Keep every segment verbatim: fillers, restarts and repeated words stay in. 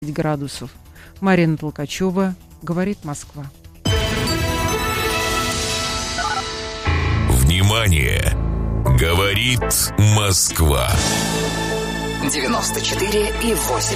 градусов. Марина Толкачева, «Говорит Москва». Внимание! Говорит Москва. девяносто четыре и восемь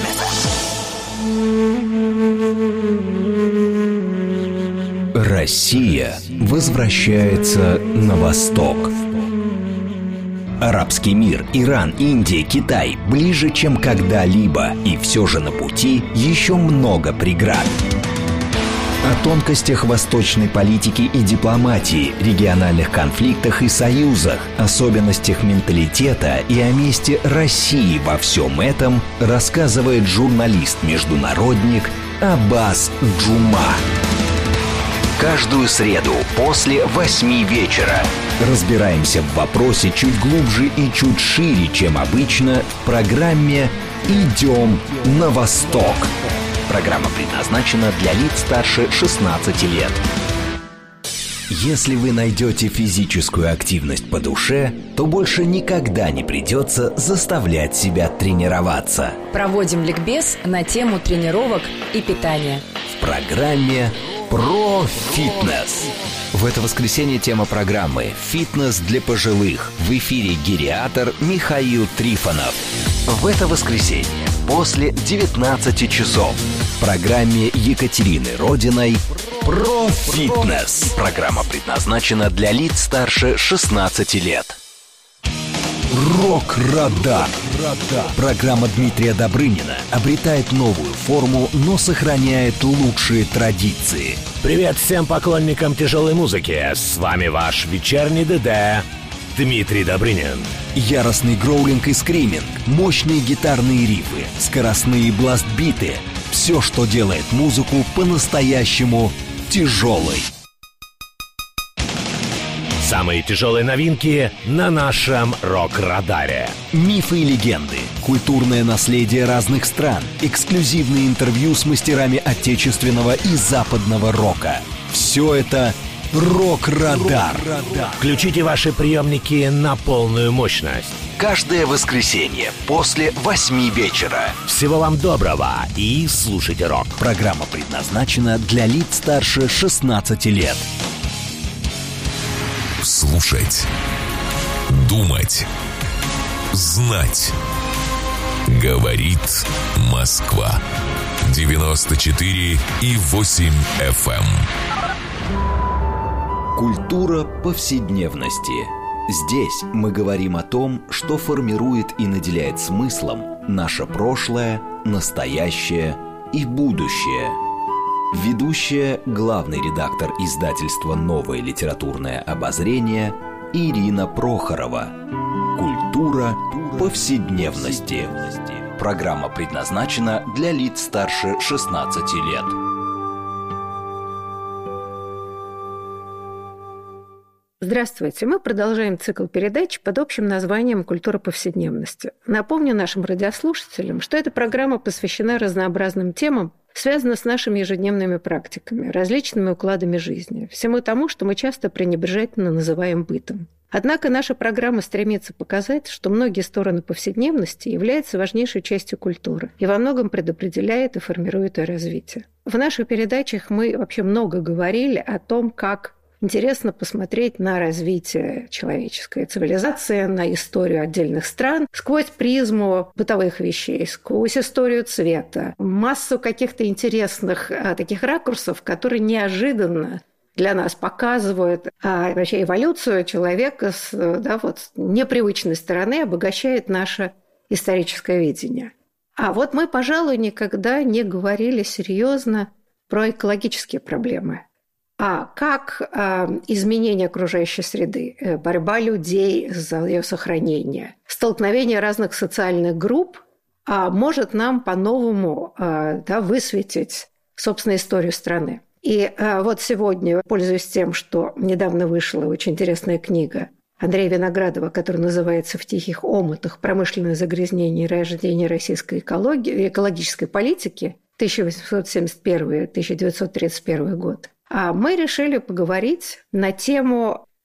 эф эм. Россия возвращается на восток. Арабский мир, Иран, Индия, Китай ближе, чем когда-либо. И все же на пути еще много преград. О тонкостях восточной политики и дипломатии, региональных конфликтах и союзах, особенностях менталитета и о месте России во всем этом рассказывает журналист-международник Аббас Джума. Каждую среду после восьми вечера разбираемся в вопросе чуть глубже и чуть шире, чем обычно, в программе «Идем на восток». Программа предназначена для лиц старше шестнадцати лет. Если вы найдете физическую активность по душе, то больше никогда не придется заставлять себя тренироваться. Проводим ликбез на тему тренировок и питания. В программе «Про фитнес». В это воскресенье тема программы «Фитнес для пожилых». В эфире гериатр Михаил Трифонов. В это воскресенье после девятнадцати часов в программе Екатерины Родиной «Про фитнес». Программа предназначена для лиц старше шестнадцати лет. Рок-радар. Программа Дмитрия Добрынина обретает новую форму, но сохраняет лучшие традиции. Привет всем поклонникам тяжелой музыки. С вами ваш вечерний ДД Дмитрий Добрынин. Яростный гроулинг и скриминг, мощные гитарные рифы, скоростные бласт-биты. Все, что делает музыку по-настоящему тяжелой. Самые тяжелые новинки на нашем рок-радаре. Мифы и легенды, культурное наследие разных стран, эксклюзивные интервью с мастерами отечественного и западного рока. Все это «Рок-радар». Включите ваши приемники на полную мощность. Каждое воскресенье после восьми вечера. Всего вам доброго и слушайте рок. Программа предназначена для лиц старше шестнадцати лет. Слушать, думать, знать. Говорит Москва. девяносто четыре и восемь эф эм. Культура повседневности. Здесь мы говорим о том, что формирует и наделяет смыслом наше прошлое, настоящее и будущее. Ведущая, главный редактор издательства «Новое литературное обозрение» Ирина Прохорова. Культура повседневности. Программа предназначена для лиц старше шестнадцати лет. Здравствуйте. Мы продолжаем цикл передач под общим названием «Культура повседневности». Напомню нашим радиослушателям, что эта программа посвящена разнообразным темам, связанным с нашими ежедневными практиками, различными укладами жизни, всему тому, что мы часто пренебрежительно называем бытом. Однако наша программа стремится показать, что многие стороны повседневности являются важнейшей частью культуры и во многом предопределяет и формирует ее развитие. В наших передачах мы вообще много говорили о том, как интересно посмотреть на развитие человеческой цивилизации, на историю отдельных стран сквозь призму бытовых вещей, сквозь историю цвета. Массу каких-то интересных а, таких ракурсов, которые неожиданно для нас показывают а, вообще эволюцию человека с да, вот, непривычной стороны, обогащает наше историческое видение. А вот мы, пожалуй, никогда не говорили серьезно про экологические проблемы. А как а, изменение окружающей среды, борьба людей за ее сохранение, столкновение разных социальных групп а, может нам по-новому а, да, высветить, собственно, историю страны. И а, вот сегодня, пользуясь тем, что недавно вышла очень интересная книга Андрея Виноградова, которая называется «В тихих омутах. Промышленное загрязнение и рождение российской экологии, экологической политики» тысяча восемьсот семьдесят первый — тысяча девятьсот тридцать первый год, а мы решили поговорить на тему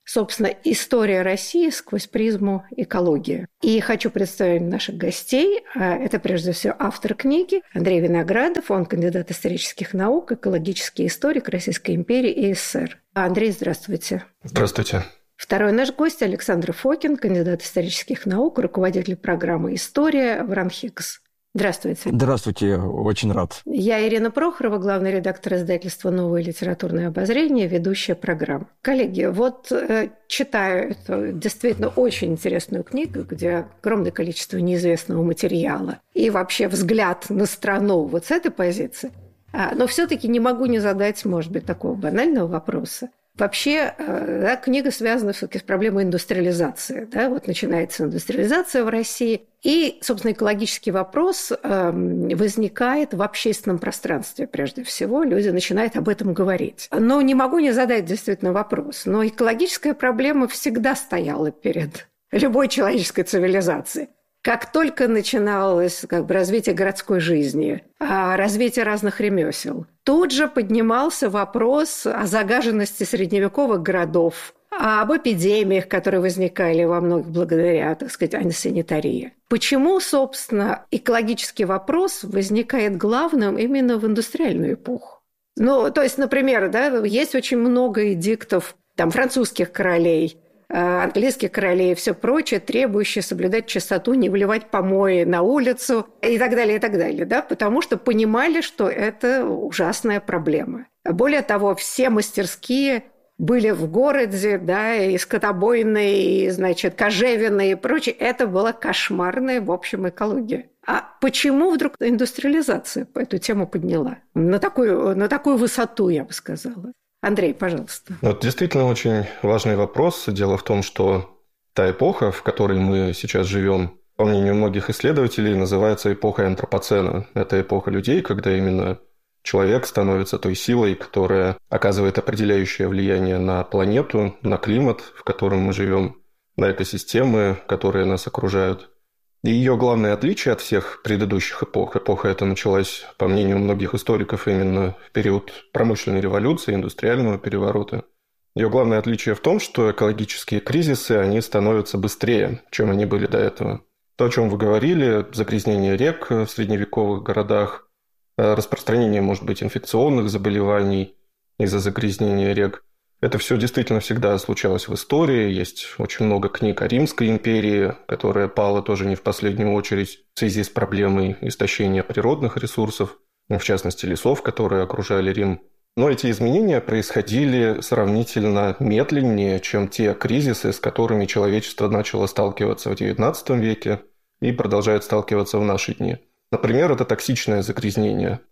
собственно, история России сквозь призму экологии. И хочу представить наших гостей. Это, прежде всего, автор книги Андрей Виноградов. Он кандидат исторических наук, экологический историк Российской империи и СССР. Андрей, здравствуйте. Здравствуйте. Второй наш гость Александр Фокин, кандидат исторических наук, руководитель программы «История» в РАНХИКС. Здравствуйте. Здравствуйте, очень рад. Я Ирина Прохорова, главный редактор издательства «Новое литературное обозрение», ведущая программы. Коллеги, вот э, читаю эту действительно очень интересную книгу, где огромное количество неизвестного материала и вообще взгляд на страну вот с этой позиции. А, но все-таки не могу не задать, может быть, такого банального вопроса. Вообще, да, книга связана все-таки с проблемой индустриализации. Да? Вот начинается индустриализация в России, и, собственно, экологический вопрос э, возникает в общественном пространстве прежде всего. Люди начинают об этом говорить. Но не могу не задать действительно вопрос. Но экологическая проблема всегда стояла перед любой человеческой цивилизацией. Как только начиналось как бы, развитие городской жизни, развитие разных ремесел, тут же поднимался вопрос о загаженности средневековых городов, об эпидемиях, которые возникали во многих благодаря, так сказать, антисанитарии. Почему, собственно, экологический вопрос возникает главным именно в индустриальную эпоху? Ну, то есть, например, да, есть очень много эдиктов там, французских королей, английских королей и все прочее, требующие соблюдать чистоту, не выливать помои на улицу и так далее, и так далее, да, потому что понимали, что это ужасная проблема. Более того, все мастерские были в городе, да, и скотобойные, и, значит, кожевенные и прочее. Это была кошмарная, в общем, экология. А почему вдруг индустриализация эту тему подняла? На такую, на такую высоту, я бы сказала. Андрей, пожалуйста. Вот действительно очень важный вопрос. Дело в том, что та эпоха, в которой мы сейчас живем, по мнению многих исследователей, называется эпохой антропоцена. Это эпоха людей, когда именно человек становится той силой, которая оказывает определяющее влияние на планету, на климат, в котором мы живем, на экосистемы, которые нас окружают. И ее главное отличие от всех предыдущих эпох, эпоха эта началась, по мнению многих историков, именно в период промышленной революции, индустриального переворота. Ее главное отличие в том, что экологические кризисы, они становятся быстрее, чем они были до этого. То, о чем вы говорили, загрязнение рек в средневековых городах, распространение, может быть, инфекционных заболеваний из-за загрязнения рек, это все действительно всегда случалось в истории. Есть очень много книг о Римской империи, которая пала тоже не в последнюю очередь в связи с проблемой истощения природных ресурсов, в частности лесов, которые окружали Рим. Но эти изменения происходили сравнительно медленнее, чем те кризисы, с которыми человечество начало сталкиваться в девятнадцатом веке и продолжает сталкиваться в наши дни. Например, это токсичное загрязнение.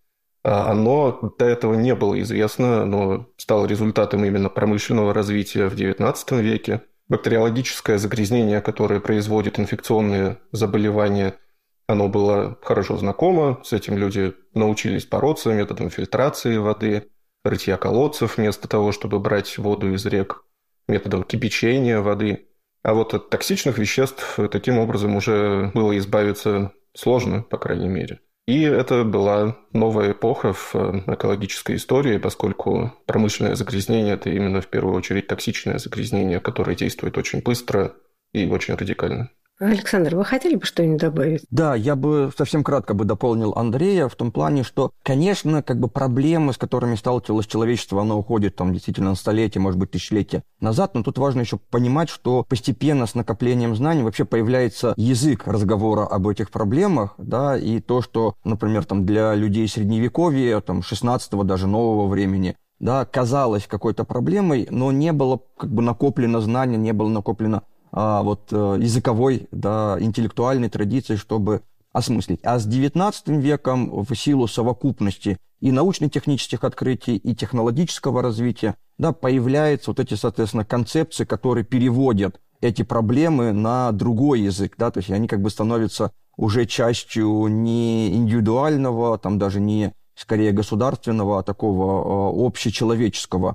Оно до этого не было известно, но стало результатом именно промышленного развития в девятнадцатом веке. Бактериологическое загрязнение, которое производит инфекционные заболевания, оно было хорошо знакомо. С этим люди научились бороться методом фильтрации воды, рытья колодцев вместо того, чтобы брать воду из рек, методом кипячения воды. А вот от токсичных веществ таким образом уже было избавиться сложно, по крайней мере. И это была новая эпоха в экологической истории, поскольку промышленное загрязнение – это именно в первую очередь токсичное загрязнение, которое действует очень быстро и очень радикально. Александр, вы хотели бы что-нибудь добавить? Да, я бы совсем кратко бы дополнил Андрея в том плане, что, конечно, как бы проблемы, с которыми сталкивалось человечество, оно уходит там действительно на столетия, может быть, тысячелетия назад, но тут важно еще понимать, что постепенно с накоплением знаний вообще появляется язык разговора об этих проблемах, да, и то, что, например, там для людей Средневековья, там шестнадцатого даже нового времени, да, казалось какой-то проблемой, но не было как бы накоплено знания, не было накоплено А, вот, языковой, да, интеллектуальной традиции, чтобы осмыслить. А с девятнадцатым веком в силу совокупности и научно-технических открытий, и технологического развития, да, появляются вот эти, соответственно, концепции, которые переводят эти проблемы на другой язык, да, то есть они как бы становятся уже частью не индивидуального, там даже не скорее государственного, а такого общечеловеческого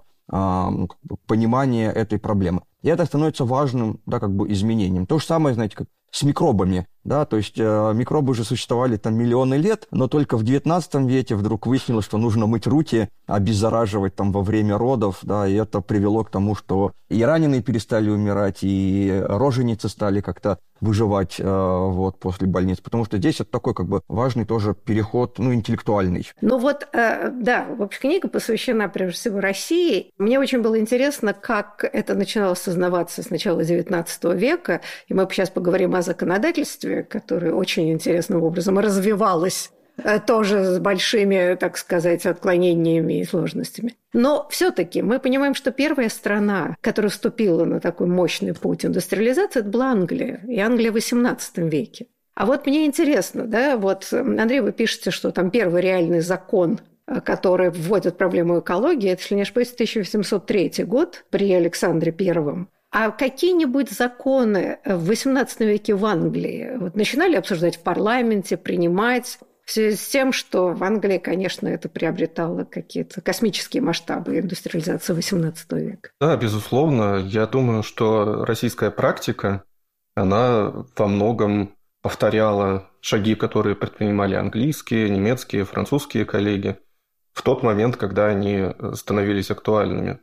понимания этой проблемы. И это становится важным, да, как бы изменением. То же самое, знаете, как с микробами. Да, то есть э, микробы же существовали там миллионы лет, но только в девятнадцатом веке вдруг выяснилось, что нужно мыть руки, обеззараживать там во время родов, да, и это привело к тому, что и раненые перестали умирать, и роженицы стали как-то выживать э, вот, после больниц, потому что здесь это такой как бы важный тоже переход, ну, интеллектуальный. Ну вот, э, да, в общем, книга посвящена прежде всего России. Мне очень было интересно, как это начинало осознаваться с начала девятнадцатого века, и мы сейчас поговорим о законодательстве, которое очень интересным образом развивалось, э, тоже с большими, так сказать, отклонениями и сложностями. Но все-таки мы понимаем, что первая страна, которая вступила на такой мощный путь индустриализации, это была Англия, и Англия в восемнадцатом веке. А вот мне интересно, да, вот, Андрей, вы пишете, что там первый реальный закон, который вводит проблему экологии, это, если не ошибаюсь, тысяча восемьсот третий год при Александре Первом. А какие-нибудь законы в восемнадцатом веке в Англии вот начинали обсуждать в парламенте, принимать, в связи с тем, что в Англии, конечно, это приобретало какие-то космические масштабы индустриализации восемнадцатого века? Да, безусловно. Я думаю, что российская практика, она во многом повторяла шаги, которые предпринимали английские, немецкие, французские коллеги в тот момент, когда они становились актуальными.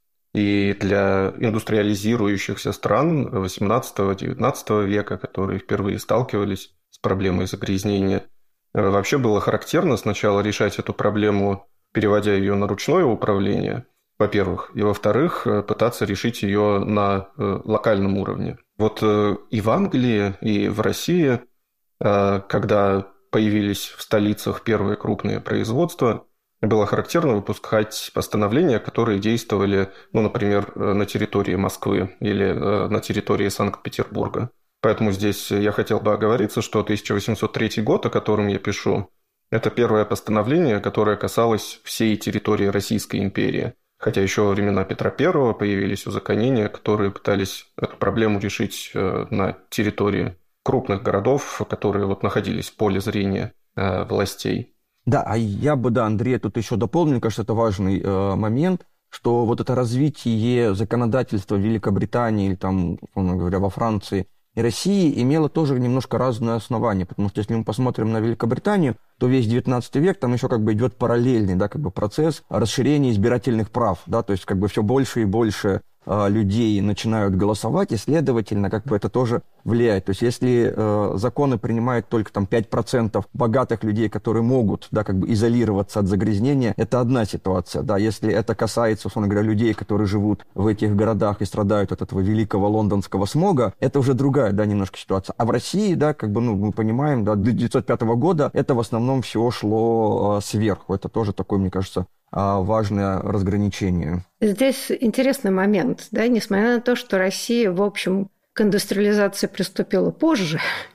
И для индустриализирующихся стран восемнадцатого-девятнадцатого века, которые впервые сталкивались с проблемой загрязнения, вообще было характерно сначала решать эту проблему, переводя ее на ручное управление, во-первых, и, во-вторых, пытаться решить ее на локальном уровне. Вот и в Англии, и в России, когда появились в столицах первые крупные производства, было характерно выпускать постановления, которые действовали, ну, например, на территории Москвы или на территории Санкт-Петербурга. Поэтому здесь я хотел бы оговориться, что тысяча восемьсот третий год, о котором я пишу, это первое постановление, которое касалось всей территории Российской империи. Хотя еще во времена Петра Первого появились узаконения, которые пытались эту проблему решить на территории крупных городов, которые вот находились в поле зрения властей. Да, а я бы, да, Андрей, тут еще дополнил, мне кажется, это важный э, момент, что вот это развитие законодательства в Великобритании или там, условно говоря, во Франции и России имело тоже немножко разное основание, потому что если мы посмотрим на Великобританию, то весь девятнадцатый век там еще как бы идет параллельный, да, как бы процесс расширения избирательных прав, да, то есть как бы все больше и больше э, людей начинают голосовать, и, следовательно, как бы это тоже влияет. То есть если э, законы принимают только там пять процентов богатых людей, которые могут, да, как бы изолироваться от загрязнения, это одна ситуация, да. Если это касается, условно говоря, людей, которые живут в этих городах и страдают от этого великого лондонского смога, это уже другая, да, немножко ситуация. А в России, да, как бы, ну, мы понимаем, да, до тысяча девятьсот пятого года это в основном все шло э, сверху. Это тоже такое, мне кажется, важное разграничение. Здесь интересный момент, да, несмотря на то, что Россия, в общем, к индустриализации приступила позже,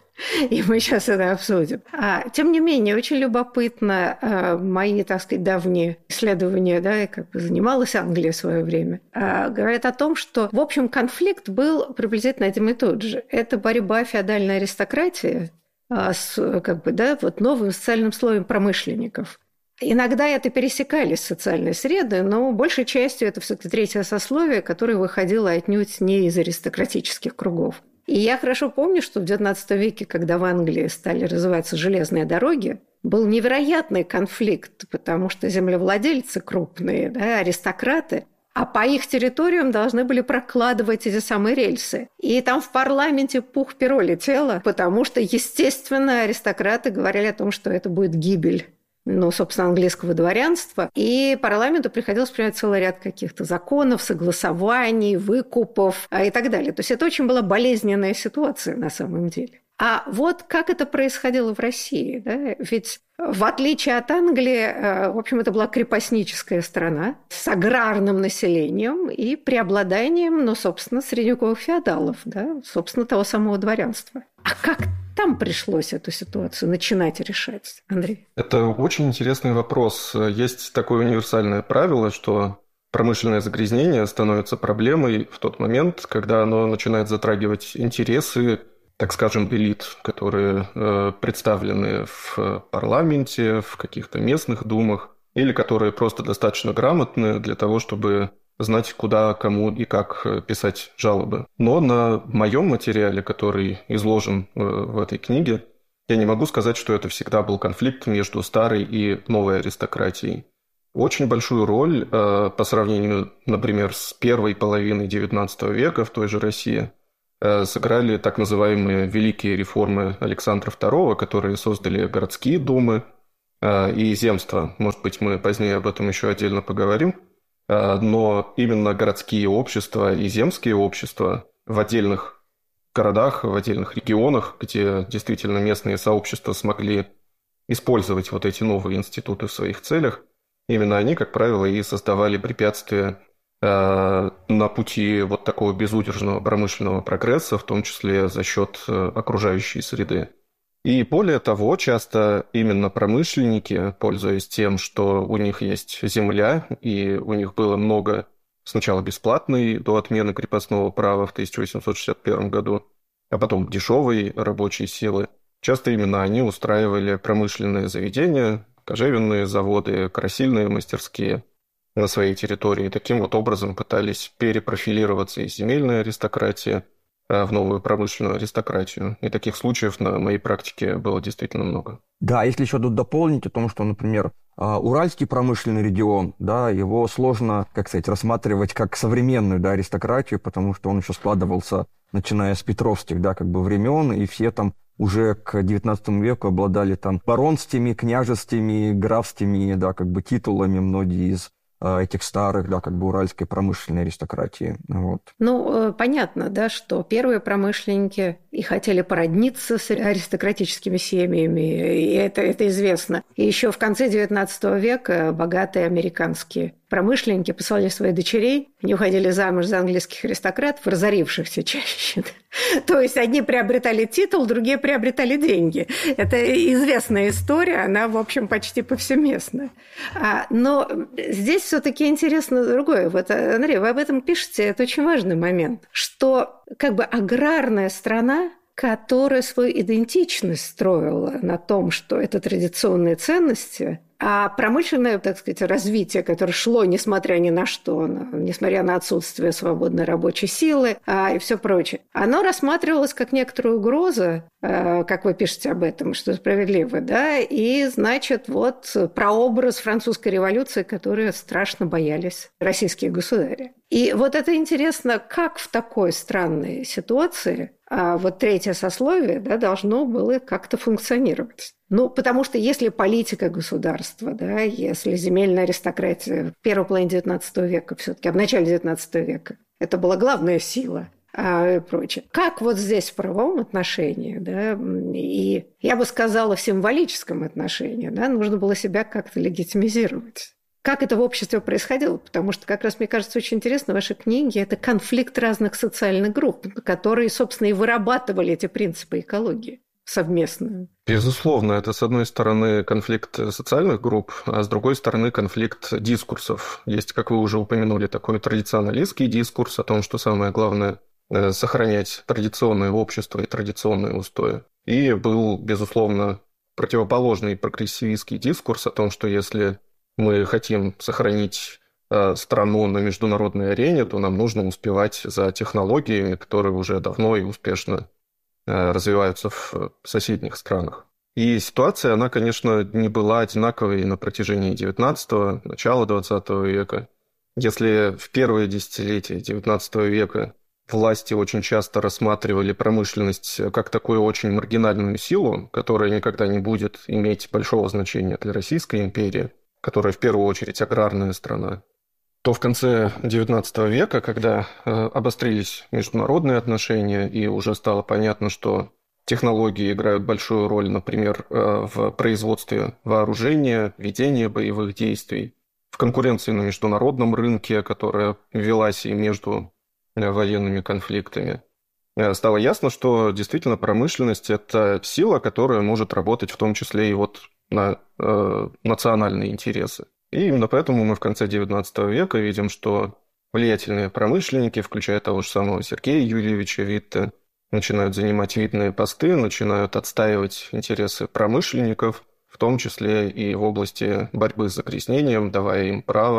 и мы сейчас это обсудим. А, тем не менее, очень любопытно а, мои, так сказать, давние исследования, да, и как бы занималась Англия в свое время, а, говорят о том, что, в общем, конфликт был приблизительно один и тот же. Это борьба феодальной аристократии а, с, как бы, да, вот новым социальным слоем промышленников. Иногда это пересекались социальные среды, но большей частью это все-таки третье сословие, которое выходило отнюдь не из аристократических кругов. И я хорошо помню, что в девятнадцатом веке, когда в Англии стали развиваться железные дороги, был невероятный конфликт, потому что землевладельцы крупные, да, аристократы, а по их территориям должны были прокладывать эти самые рельсы. И там в парламенте пух-перо летело, потому что, естественно, аристократы говорили о том, что это будет гибель, ну, собственно, английского дворянства. И парламенту приходилось принимать целый ряд каких-то законов, согласований, выкупов и так далее. То есть это очень была болезненная ситуация на самом деле. А вот как это происходило в России, да? Ведь в отличие от Англии, в общем, это была крепостническая страна с аграрным населением и преобладанием, ну, собственно, средневековых феодалов, да? Собственно, того самого дворянства. А как там пришлось эту ситуацию начинать решать, Андрей? Это очень интересный вопрос. Есть такое универсальное правило, что промышленное загрязнение становится проблемой в тот момент, когда оно начинает затрагивать интересы, так скажем, элит, которые э, представлены в парламенте, в каких-то местных думах, или которые просто достаточно грамотны для того, чтобы знать, куда, кому и как писать жалобы. Но на моем материале, который изложен в этой книге, я не могу сказать, что это всегда был конфликт между старой и новой аристократией. Очень большую роль по сравнению, например, с первой половиной девятнадцатого века в той же России сыграли так называемые великие реформы Александра второго, которые создали городские думы и земства. Может быть, мы позднее об этом еще отдельно поговорим. Но именно городские общества и земские общества в отдельных городах, в отдельных регионах, где действительно местные сообщества смогли использовать вот эти новые институты в своих целях, именно они, как правило, и создавали препятствия на пути вот такого безудержного промышленного прогресса, в том числе за счет окружающей среды. И более того, часто именно промышленники, пользуясь тем, что у них есть земля, и у них было много сначала бесплатной до отмены крепостного права в тысяча восемьсот шестьдесят первом году, а потом дешевой рабочей силы, часто именно они устраивали промышленные заведения, кожевенные заводы, красильные мастерские на своей территории. Таким вот образом пытались перепрофилироваться из земельной аристократии в новую промышленную аристократию. И таких случаев на моей практике было действительно много. Да, если еще тут дополнить о том, что, например, Уральский промышленный регион, да, его сложно, как сказать, рассматривать как современную, да, аристократию, потому что он еще складывался, начиная с петровских, да, как бы времен, и все там уже к девятнадцатому веку обладали там баронскими, княжескими, графскими, да, как бы титулами, многие из этих старых, да, как бы уральской промышленной аристократии. Вот. Ну, понятно, да, что первые промышленники и хотели породниться с аристократическими семьями, и это, это известно. И еще в конце девятнадцатого века богатые американские промышленники посылали своих дочерей, они уходили замуж за английских аристократов, разорившихся чаще. То есть одни приобретали титул, другие приобретали деньги. Это известная история, она, в общем, почти повсеместная. Но здесь все-таки интересно другое. Вот, Андрей, вы об этом пишете, это очень важный момент, что как бы аграрная страна, которая свою идентичность строила на том, что это традиционные ценности, а промышленное, так сказать, развитие, которое шло несмотря ни на что, несмотря на отсутствие свободной рабочей силы а, и все прочее, оно рассматривалось как некоторая угроза, а, как вы пишете об этом, что справедливо, да, и, значит, вот прообраз французской революции, которую страшно боялись российские государи. И вот это интересно, как в такой странной ситуации а вот третье сословие, да, должно было как-то функционировать. Ну, потому что если политика государства, да, если земельная аристократия в первой половине девятнадцатого века все-таки, а в начале девятнадцатого века, это была главная сила а, и прочее. Как вот здесь в правовом отношении, да, и я бы сказала в символическом отношении, да, нужно было себя как-то легитимизировать. Как это в обществе происходило? Потому что, как раз, мне кажется, очень интересно в вашей книге это конфликт разных социальных групп, которые, собственно, и вырабатывали эти принципы экологии совместно. Безусловно, это, с одной стороны, конфликт социальных групп, а с другой стороны, конфликт дискурсов. Есть, как вы уже упомянули, такой традиционалистский дискурс о том, что самое главное – сохранять традиционное общество и традиционные устои. И был, безусловно, противоположный прогрессивистский дискурс о том, что если мы хотим сохранить страну на международной арене, то нам нужно успевать за технологиями, которые уже давно и успешно развиваются в соседних странах. И ситуация, она, конечно, не была одинаковой на протяжении девятнадцатого, начала двадцатого века. Если в первые десятилетия девятнадцатого века власти очень часто рассматривали промышленность как такую очень маргинальную силу, которая никогда не будет иметь большого значения для Российской империи, которая в первую очередь аграрная страна, то в конце девятнадцатого века, когда э, обострились международные отношения и уже стало понятно, что технологии играют большую роль, например, э, в производстве вооружения, ведении боевых действий, в конкуренции на международном рынке, которая велась и между э, военными конфликтами, э, стало ясно, что действительно промышленность – это сила, которая может работать в том числе и вот на э, национальные интересы. И именно поэтому мы в конце девятнадцатого века видим, что влиятельные промышленники, включая того же самого Сергея Юрьевича Витте, начинают занимать видные посты, начинают отстаивать интересы промышленников, в том числе и в области борьбы с загрязнением, давая им право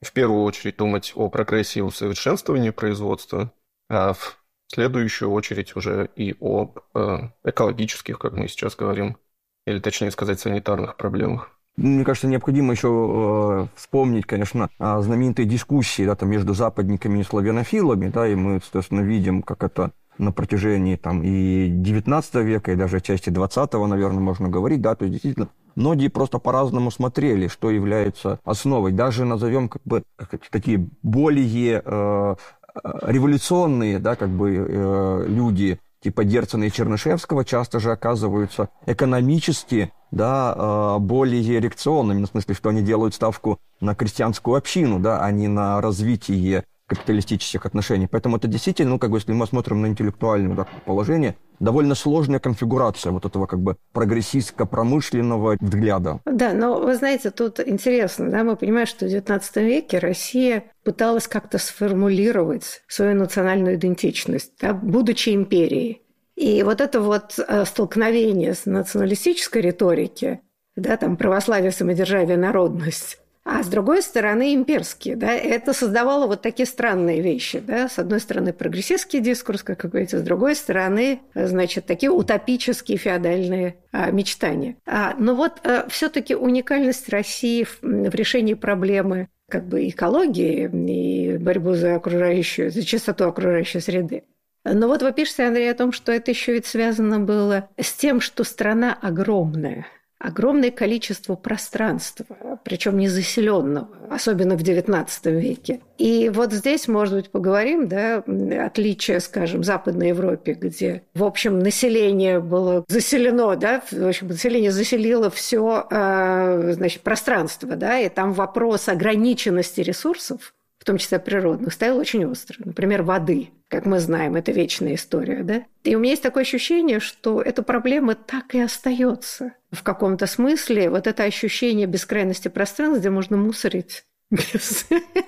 в первую очередь думать о прогрессе и усовершенствовании производства, а в следующую очередь уже и об э, экологических, как мы сейчас говорим, или точнее сказать, санитарных проблемах. Мне кажется, необходимо еще э, вспомнить, конечно, знаменитые дискуссии, да, там, между западниками и славянофилами, да, и мы, соответственно, видим, как это на протяжении там, и девятнадцатого века, и даже части двадцатого, наверное, можно говорить, да, то есть действительно многие просто по-разному смотрели, что является основой. Даже назовем как бы как, такие более э, революционные, да, как бы э, люди, типа Герцена и Чернышевского, часто же оказываются экономически, да, более реакционными, в смысле, что они делают ставку на крестьянскую общину, да, а не на развитие капиталистических отношений. Поэтому это действительно, ну, как бы, если мы смотрим на интеллектуальное, да, положение, довольно сложная конфигурация вот этого как бы прогрессистско-промышленного взгляда. Да, но вы знаете, тут интересно, да, мы понимаем, что в девятнадцатом веке Россия пыталась как-то сформулировать свою национальную идентичность, да, будучи империей. И вот это вот столкновение с националистической риторики, да, там православие, самодержавие, народность, а с другой стороны имперские, да, это создавало вот такие странные вещи, да, с одной стороны прогрессистский дискурс, как вы говорите, с другой стороны, значит, такие утопические феодальные а, мечтания. А, но вот а, все-таки уникальность России в, в решении проблемы как бы экологии и борьбу за окружающую, за чистоту окружающей среды. Но вот вы пишете, Андрей, о том, что это еще ведь связано было с тем, что страна огромная. Огромное количество пространства, причем незаселенного, особенно в девятнадцатом веке. И вот здесь, может быть, поговорим, да, отличие, скажем, в Западной Европе, где, в общем, население было заселено, да, в общем, население заселило все, значит, пространство, да, и там вопрос ограниченности ресурсов, в том числе природных, стоял очень остро. Например, воды, как мы знаем, это вечная история, да? И у меня есть такое ощущение, что эта проблема так и остается. В каком-то смысле вот это ощущение бескрайности пространства, где можно мусорить без...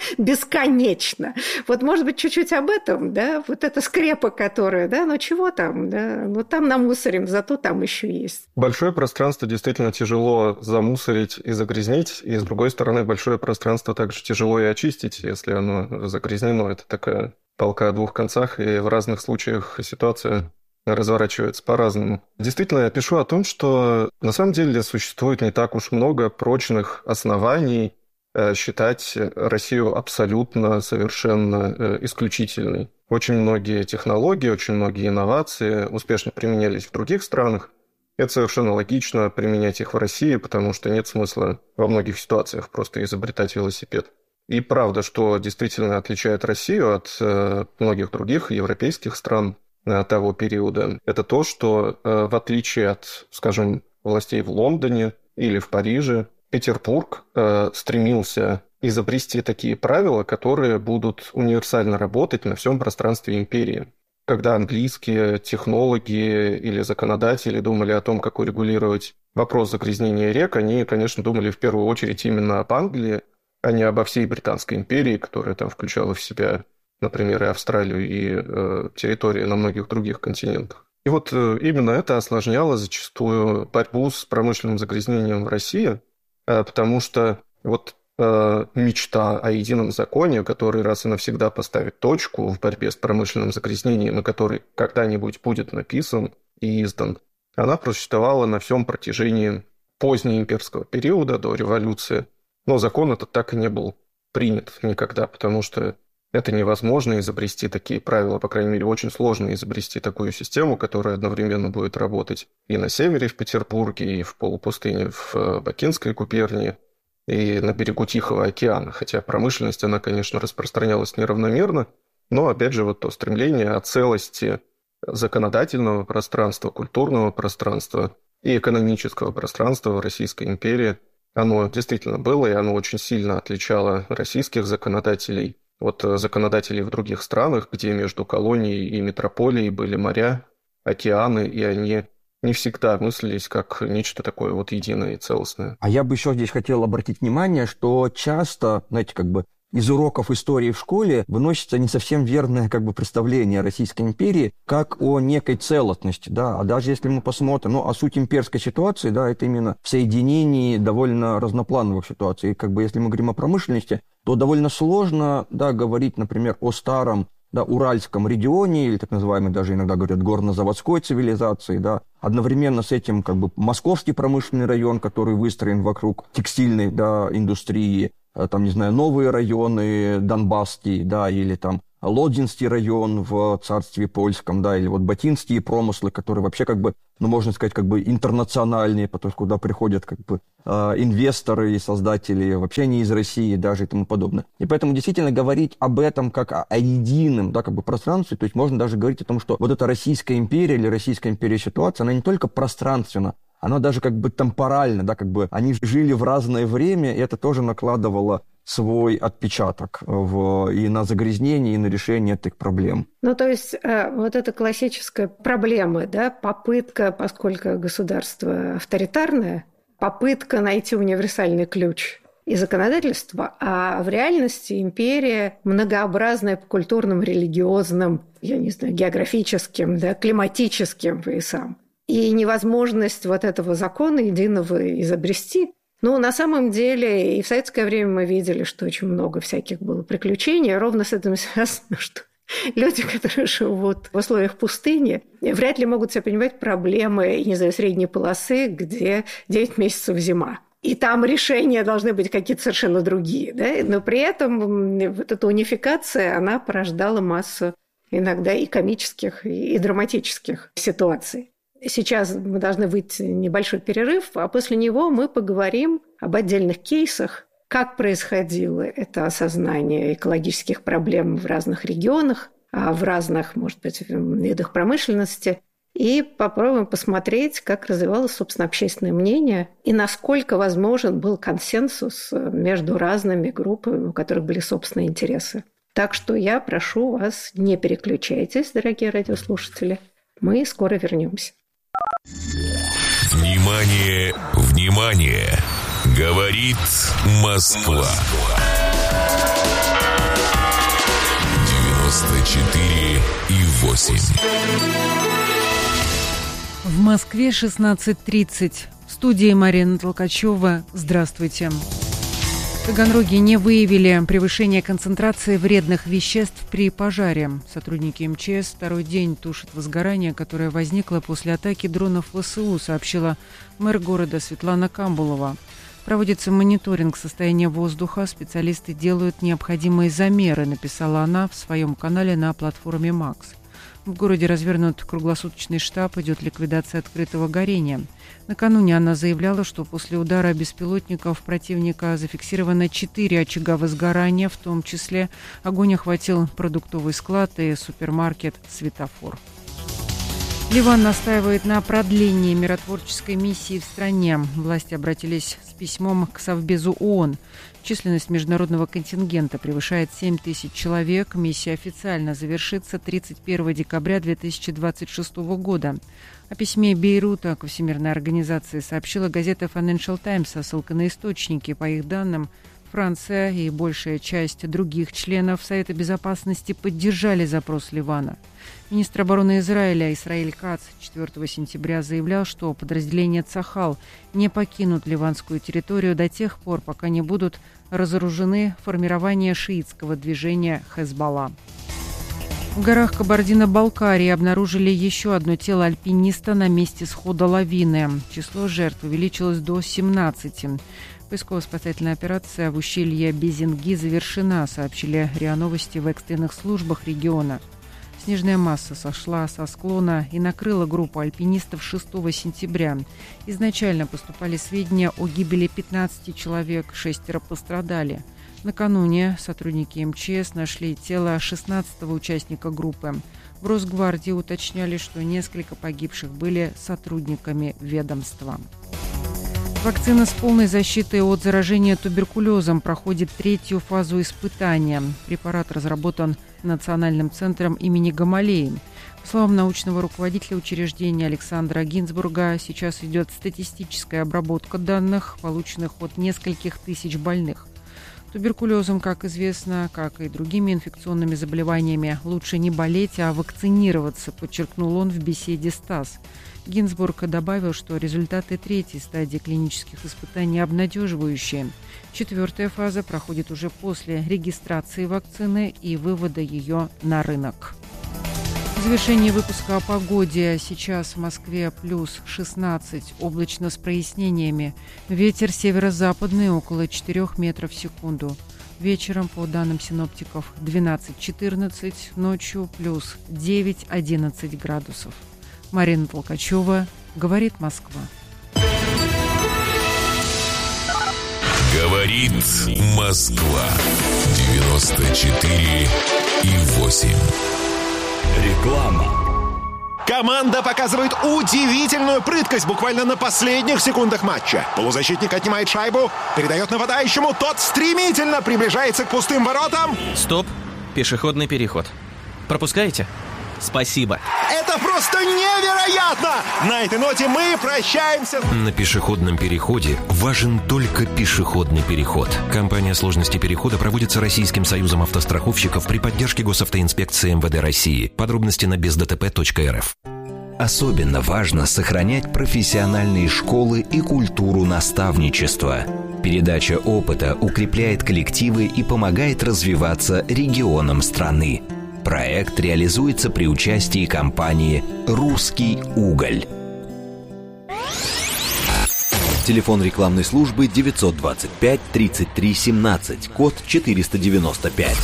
бесконечно. Вот, может быть, чуть-чуть об этом, да? Вот эта скрепа, которая, да? Ну, чего там, да? Ну, там намусорим, зато там еще есть. Большое пространство действительно тяжело замусорить и загрязнить, и, с другой стороны, большое пространство также тяжело и очистить, если оно загрязнено. Это такая палка о двух концах, и в разных случаях ситуация разворачивается по-разному. Действительно, я пишу о том, что на самом деле существует не так уж много прочных оснований считать Россию абсолютно, совершенно исключительной. Очень многие технологии, очень многие инновации успешно применялись в других странах. Это совершенно логично применять их в России, потому что нет смысла во многих ситуациях просто изобретать велосипед. И правда, что действительно отличает Россию от многих других европейских стран того периода, это то, что в отличие от, скажем, властей в Лондоне или в Париже, Петербург э, стремился изобрести такие правила, которые будут универсально работать на всем пространстве империи. Когда английские технологи или законодатели думали о том, как урегулировать вопрос загрязнения рек, они, конечно, думали в первую очередь именно об Англии, а не обо всей Британской империи, которая там включала в себя, например, и Австралию, и э, территории на многих других континентах. И вот э, именно это осложняло зачастую борьбу с промышленным загрязнением в России, потому что вот э, мечта о едином законе, который раз и навсегда поставит точку в борьбе с промышленным загрязнением, и который когда-нибудь будет написан и издан, она просуществовала на всем протяжении позднеимперского периода до революции. Но закон этот так и не был принят никогда, потому что это невозможно изобрести такие правила, по крайней мере, очень сложно изобрести такую систему, которая одновременно будет работать и на севере, в Петербурге, и в полупустыне, в Бакинской губернии, и на берегу Тихого океана. Хотя промышленность, она, конечно, распространялась неравномерно, но, опять же, вот то стремление о целости законодательного пространства, культурного пространства и экономического пространства в Российской империи, оно действительно было, и оно очень сильно отличало российских законодателей от законодателей в других странах, где между колонией и метрополией были моря, океаны, и они не всегда мыслились как нечто такое вот единое и целостное. А я бы еще здесь хотел обратить внимание, что часто, знаете, как бы из уроков истории в школе выносится не совсем верное как бы представление о Российской империи как о некой целостности, да, а даже если мы посмотрим, ну, а суть имперской ситуации, да, это именно в соединении довольно разноплановых ситуаций, и как бы если мы говорим о промышленности, то довольно сложно, да, говорить, например, о старом, да, Уральском регионе, или так называемой, даже иногда говорят, горно-заводской цивилизации, да, одновременно с этим как бы Московский промышленный район, который выстроен вокруг текстильной, да, индустрии, там, не знаю, новые районы Донбасский, да, или там Лодзинский район в царстве польском, да, или вот батинские промыслы, которые вообще как бы, ну, можно сказать, как бы интернациональные, потому что куда приходят как бы э, инвесторы и создатели вообще не из России даже и тому подобное. И поэтому действительно говорить об этом как о, о едином, да, как бы пространстве, то есть можно даже говорить о том, что вот эта Российская империя или Российская империя ситуация, она не только пространственна, она даже как бы темпоральна, да, как бы они жили в разное время, и это тоже накладывало свой отпечаток в, и на загрязнение, и на решение этих проблем. Ну, то есть вот эта классическая проблема, да, попытка, поскольку государство авторитарное, попытка найти универсальный ключ и законодательство, а в реальности империя многообразная по культурным, религиозным, я не знаю, географическим, да, климатическим поясам. И невозможность вот этого закона единого изобрести. Ну, на самом деле, и в советское время мы видели, что очень много всяких было приключений. Ровно с этим связано, что люди, которые живут в условиях пустыни, вряд ли могут себе понимать проблемы, не знаю, средней полосы, где девять месяцев зима. И там решения должны быть какие-то совершенно другие. Да? Но при этом вот эта унификация, она порождала массу иногда и комических, и драматических ситуаций. Сейчас мы должны выйти небольшой перерыв, а после него мы поговорим об отдельных кейсах, как происходило это осознание экологических проблем в разных регионах, в разных, может быть, видах промышленности, и попробуем посмотреть, как развивалось, собственно, общественное мнение и насколько возможен был консенсус между разными группами, у которых были собственные интересы. Так что я прошу вас, не переключайтесь, дорогие радиослушатели. Мы скоро вернемся. Внимание, внимание! Говорит Москва. девяносто четыре и восемь. В Москве шестнадцать тридцать. В студии Марина Толкачева. Здравствуйте. В Таганроге не выявили превышение концентрации вредных веществ при пожаре. Сотрудники эм че эс второй день тушат возгорание, которое возникло после атаки дронов вэ эс у, сообщила мэр города Светлана Камбулова. Проводится мониторинг состояния воздуха, специалисты делают необходимые замеры, написала она в своем канале на платформе Макс. В городе развернут круглосуточный штаб, идет ликвидация открытого горения. Накануне она заявляла, что после удара беспилотников противника зафиксировано четыре очага возгорания, в том числе огонь охватил продуктовый склад и супермаркет «Светофор». Ливан настаивает на продлении миротворческой миссии в стране. Власти обратились с письмом к Совбезу ООН. Численность международного контингента превышает семь тысяч человек. Миссия официально завершится тридцать первого декабря две тысячи двадцать шестого года. О письме Бейрута к Всемирной организации сообщила газета Financial Times со ссылкой на источники. По их данным, Франция и большая часть других членов Совета Безопасности поддержали запрос Ливана. Министр обороны Израиля Исраэль Кац четвёртого сентября заявлял, что подразделения Цахал не покинут ливанскую территорию до тех пор, пока не будут разоружены формирования шиитского движения Хезболла. В горах Кабардино-Балкарии обнаружили еще одно тело альпиниста на месте схода лавины. Число жертв увеличилось до семнадцати. Поисково-спасательная операция в ущелье Безинги завершена, сообщили РИА Новости в экстренных службах региона. Снежная масса сошла со склона и накрыла группу альпинистов шестого сентября. Изначально поступали сведения о гибели пятнадцати человек, шестеро пострадали. Накануне сотрудники эм че эс нашли тело шестнадцатого участника группы. В Росгвардии уточняли, что несколько погибших были сотрудниками ведомства. Вакцина с полной защитой от заражения туберкулезом проходит третью фазу испытания. Препарат разработан Национальным центром имени Гамалеи. По словам научного руководителя учреждения Александра Гинзбурга, сейчас идет статистическая обработка данных, полученных от нескольких тысяч больных. Туберкулезом, как известно, как и другими инфекционными заболеваниями, лучше не болеть, а вакцинироваться, подчеркнул он в беседе с ТАСС. Гинзбург добавил, что результаты третьей стадии клинических испытаний обнадеживающие. Четвертая фаза проходит уже после регистрации вакцины и вывода ее на рынок. В завершении выпуска о погоде. Сейчас в Москве плюс шестнадцать, облачно с прояснениями. Ветер северо-западный около четырёх метров в секунду. Вечером, по данным синоптиков, двенадцать-четырнадцать, ночью плюс девять-одиннадцать градусов. Марина Толкачева, «Говорит Москва». Говорит Москва. девяносто четыре и восемь. Реклама. Команда показывает удивительную прыткость буквально на последних секундах матча. Полузащитник отнимает шайбу, передает нападающему, тот стремительно приближается к пустым воротам. Стоп, пешеходный переход. Пропускаете? Спасибо. Это просто невероятно! На этой ноте мы прощаемся. На пешеходном переходе важен только пешеходный переход. Компания сложности перехода проводится Российским союзом автостраховщиков при поддержке Госавтоинспекции эм вэ дэ России. Подробности на без дэ тэ пэ точка эр эф. Особенно важно сохранять профессиональные школы и культуру наставничества. Передача опыта укрепляет коллективы и помогает развиваться регионам страны. Проект реализуется при участии компании «Русский уголь». Телефон рекламной службы девятьсот двадцать пять тридцать три семнадцать, код четыреста девяносто пять.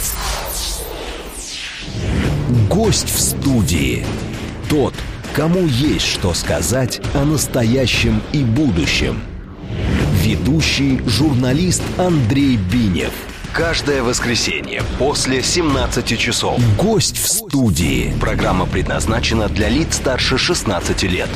Гость в студии. Тот, кому есть что сказать о настоящем и будущем. Ведущий журналист Андрей Бинев. Каждое воскресенье после семнадцати часов. Гость в студии. Программа предназначена для лиц старше шестнадцати лет.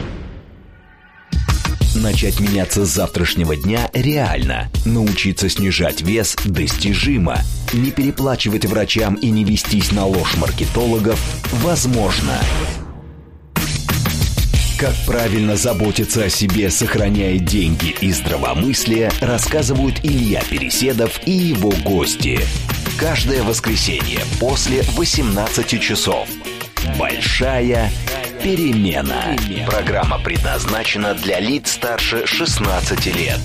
Начать меняться с завтрашнего дня реально. Научиться снижать вес достижимо. Не переплачивать врачам и не вестись на ложь маркетологов возможно. Как правильно заботиться о себе, сохраняя деньги и здравомыслие, рассказывают Илья Переседов и его гости. Каждое воскресенье после восемнадцати часов. Большая перемена. Программа предназначена для лиц старше шестнадцати лет.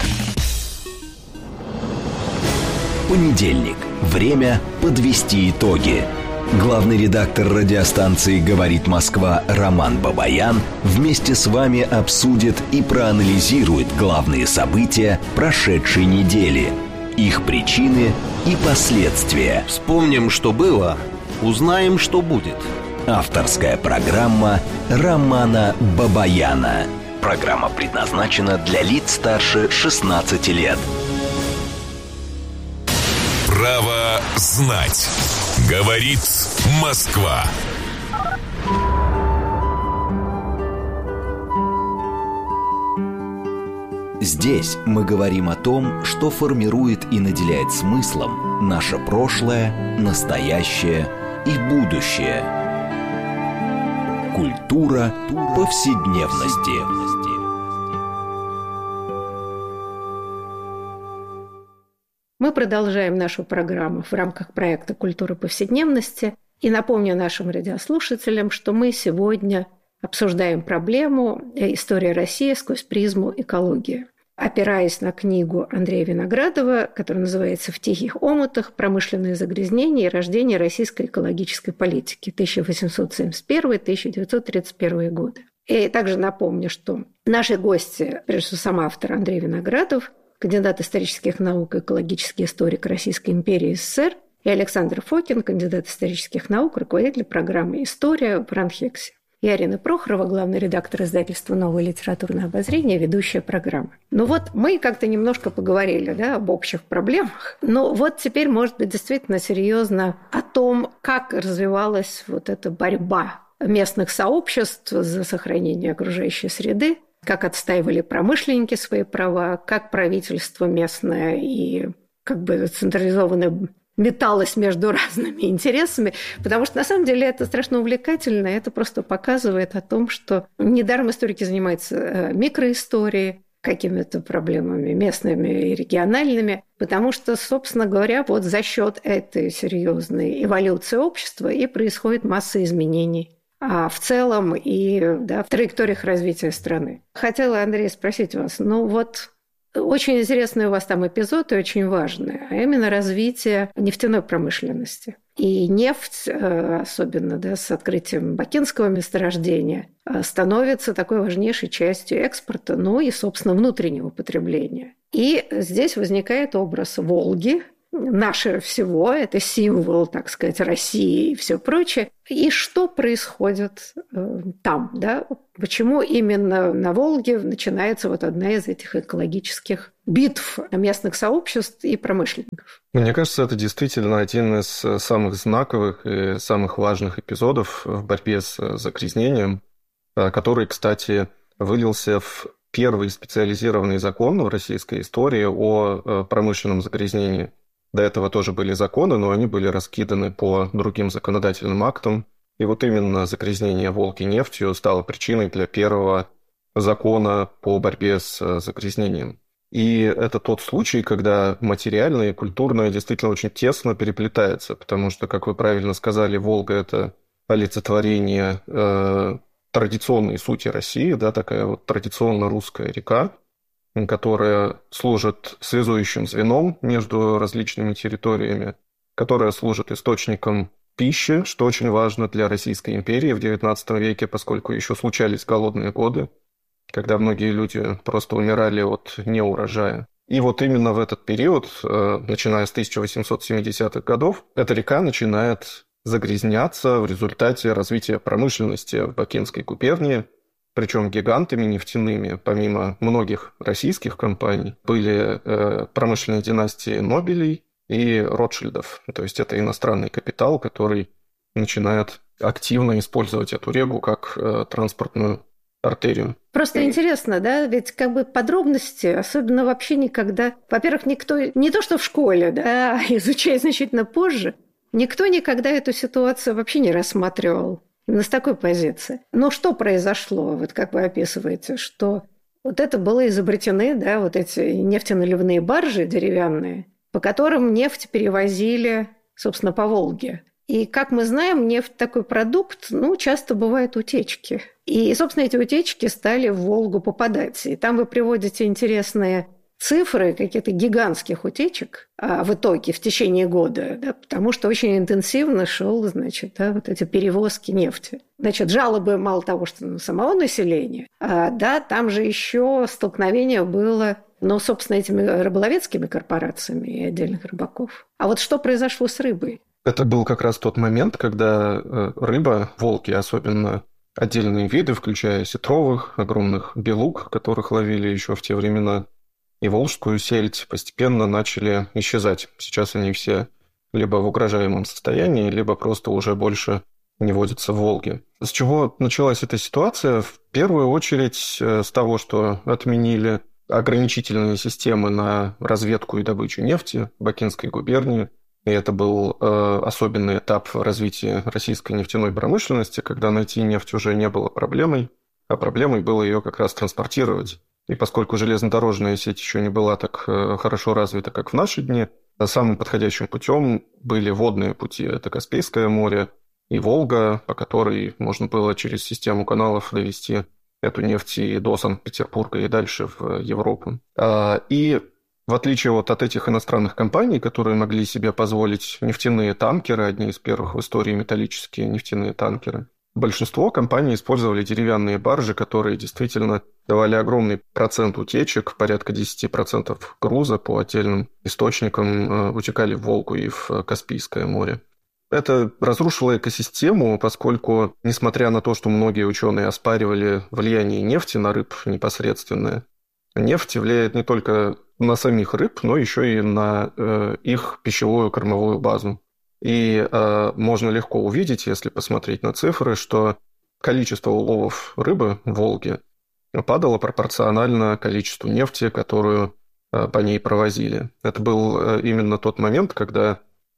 Понедельник. Время подвести итоги. Главный редактор радиостанции «Говорит Москва» Роман Бабаян вместе с вами обсудит и проанализирует главные события прошедшей недели, их причины и последствия. Вспомним, что было, узнаем, что будет. Авторская программа Романа Бабаяна. Программа предназначена для лиц старше шестнадцати лет. Право знать. Говорит Москва. Здесь мы говорим о том, что формирует и наделяет смыслом наше прошлое, настоящее и будущее. Культура повседневности. Мы продолжаем нашу программу в рамках проекта «Культура повседневности». И напомню нашим радиослушателям, что мы сегодня обсуждаем проблему «История России сквозь призму экологии». Опираясь на книгу Андрея Виноградова, которая называется «В тихих омутах. Промышленные загрязнения и рождение российской экологической политики» тысяча восемьсот семьдесят первый — тысяча девятьсот тридцать первый годы. И также напомню, что наши гости, прежде всего сам автор Андрей Виноградов, кандидат исторических наук и экологический историк Российской империи СССР, и Александр Фокин, кандидат исторических наук, руководитель программы «История» в РАНХЕКСе. И Арина Прохорова, главный редактор издательства «Новое литературное обозрение», ведущая программы. Ну вот мы как-то немножко поговорили, да, об общих проблемах. Но вот теперь, может быть, действительно серьезно о том, как развивалась вот эта борьба местных сообществ за сохранение окружающей среды, как отстаивали промышленники свои права, как правительство местное и как бы централизованно металось между разными интересами, потому что на самом деле это страшно увлекательно, это просто показывает о том, что недаром историки занимаются микроисторией, какими-то проблемами местными и региональными, потому что, собственно говоря, вот за счет этой серьезной эволюции общества и происходит масса изменений. А в целом и да, в траекториях развития страны. Хотела, Андрей, спросить вас, ну вот очень интересный у вас там эпизод и очень важный, а именно развитие нефтяной промышленности. И нефть, особенно да, с открытием бакинского месторождения, становится такой важнейшей частью экспорта, ну и, собственно, внутреннего потребления. И здесь возникает образ Волги, наше всего, это символ, так сказать, России и все прочее. И что происходит э, там, да? Почему именно на Волге начинается вот одна из этих экологических битв местных сообществ и промышленников? Мне кажется, это действительно один из самых знаковых и самых важных эпизодов в борьбе с загрязнением, который, кстати, вылился в первый специализированный закон в российской истории о промышленном загрязнении. До этого тоже были законы, но они были раскиданы по другим законодательным актам. И вот именно загрязнение Волги нефтью стало причиной для первого закона по борьбе с загрязнением. И это тот случай, когда материальное и культурное действительно очень тесно переплетается, потому что, как вы правильно сказали, Волга – это олицетворение э, традиционной сути России, да, такая вот традиционно русская река, которая служит связующим звеном между различными территориями, которая служит источником пищи, что очень важно для Российской империи в девятнадцатом веке, поскольку еще случались голодные годы, когда многие люди просто умирали от неурожая. И вот именно в этот период, начиная с тысяча восемьсот семидесятых годов, эта река начинает загрязняться в результате развития промышленности в Бакинской губернии. Причем гигантами нефтяными, помимо многих российских компаний, были э, промышленные династии Нобелей и Ротшильдов. То есть это иностранный капитал, который начинает активно использовать эту реку как э, транспортную артерию. Просто интересно, да, ведь как бы подробности, особенно вообще никогда... Во-первых, никто, не то что в школе, да, изучая значительно позже, никто никогда эту ситуацию вообще не рассматривал. Именно с такой позиции. Но что произошло, вот как вы описываете, что вот это было изобретены, да, вот эти нефтеналивные баржи деревянные, по которым нефть перевозили, собственно, по Волге. И, как мы знаем, нефть такой продукт, ну, часто бывают утечки. И, собственно, эти утечки стали в Волгу попадать. И там вы приводите интересные цифры каких-то гигантских утечек а в итоге в течение года, да, потому что очень интенсивно шел, значит, да, вот эти перевозки нефти. Значит, жалобы мало того, что на самого населения, а, да, там же еще столкновение было, ну, собственно, этими рыболовецкими корпорациями и отдельных рыбаков. А вот что произошло с рыбой? Это был как раз тот момент, когда рыба, волки, особенно отдельные виды, включая сетровых, огромных белуг, которых ловили еще в те времена, и волжскую сельдь, постепенно начали исчезать. Сейчас они все либо в угрожаемом состоянии, либо просто уже больше не водятся в Волге. С чего началась эта ситуация? В первую очередь с того, что отменили ограничительные системы на разведку и добычу нефти в Бакинской губернии. И это был э, особенный этап развития российской нефтяной промышленности, когда найти нефть уже не было проблемой, а проблемой было ее как раз транспортировать. И поскольку железнодорожная сеть еще не была так хорошо развита, как в наши дни, самым подходящим путем были водные пути. Это Каспийское море и Волга, по которой можно было через систему каналов довести эту нефть и до Санкт-Петербурга, и дальше в Европу. И в отличие вот от этих иностранных компаний, которые могли себе позволить нефтяные танкеры, одни из первых в истории металлические нефтяные танкеры, большинство компаний использовали деревянные баржи, которые действительно давали огромный процент утечек, порядка десять процентов груза по отдельным источникам утекали в Волгу и в Каспийское море. Это разрушило экосистему, поскольку, несмотря на то, что многие ученые оспаривали влияние нефти на рыб непосредственное, нефть влияет не только на самих рыб, но еще и на э, их пищевую кормовую базу. И э, можно легко увидеть, если посмотреть на цифры, что количество уловов рыбы в Волге падало пропорционально количеству нефти, которую э, по ней провозили. Это был э, именно тот момент, когда